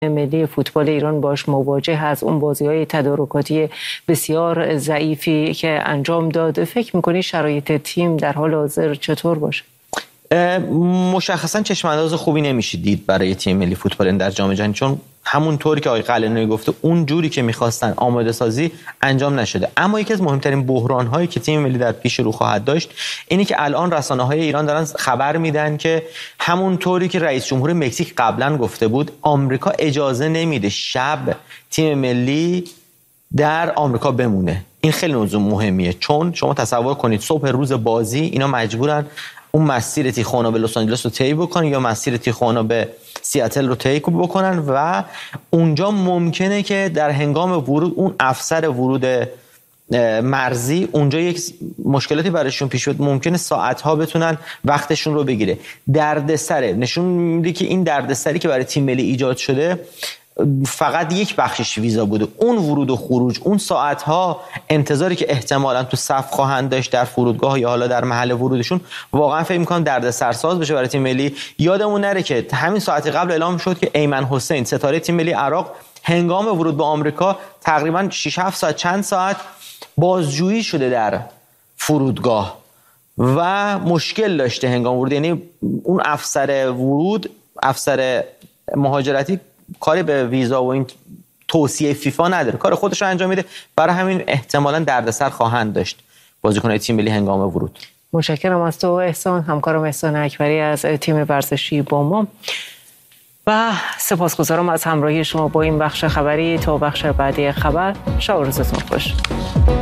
ملی فوتبال ایران باش مواجه از اون بازی‌های تدارکاتی بسیار ضعیفی که انجام داد. فکر می‌کنی شرایط تیم در حال حاضر چطور باشه؟ مشخصا چشم‌انداز خوبی نمیشه دید برای تیم ملی فوتبال در جام جهانی، چون همونطوری که آقای قلعه‌نویی گفته اون جوری که می‌خواستن آماده سازی انجام نشده. اما یکی از مهمترین بحران‌هایی که تیم ملی در پیش رو خواهد داشت اینی که الان رسانه‌های ایران دارن خبر میدن که همونطوری که رئیس جمهور مکزیک قبلا گفته بود آمریکا اجازه نمیده شب تیم ملی در آمریکا بمونه. این خیلی موضوع مهمیه، چون شما تصور کنید صبح روز بازی اینا مجبورن اون مسیر تیخوانا به لس آنجلس رو طی بکنن یا مسیر تیخوانا به سیاتل رو طی بکنن و اونجا ممکنه که در هنگام ورود اون افسر ورود مرزی اونجا یک مشکلاتی براشون پیش بیاد، ممکنه ساعت‌ها بتونن وقتشون رو بگیره. دردسره نشون میده که این دردسری که برای تیم ملی ایجاد شده فقط یک بخشش ویزا بوده. اون ورود و خروج، اون ساعت‌ها انتظاری که احتمالاً تو صف خواهند داشت در فرودگاه یا حالا در محل ورودشون، واقعا فکر می‌کنم دردسرساز بشه برای تیم ملی. یادمون نره که همین ساعت قبل اعلام شد که ایمن حسین ستاره تیم ملی عراق هنگام ورود به آمریکا تقریباً 6-7 ساعت چند ساعت بازجویی شده در فرودگاه و مشکل داشته هنگام ورود. یعنی اون افسر ورود، افسر مهاجرتی کاری به ویزا و این توصیه فیفا نداره، کار خودش رو انجام میده. برای همین احتمالاً دردسر خواهند داشت بازیکن‌های تیم ملی هنگام ورود. متشکرم از تو احسان، همکارم احسان اکبری از تیم ورزشی با ما و سپاسگزارم از همراهی شما با این بخش خبری. تا بخش بعدی خبر، شب و روزتون خوش.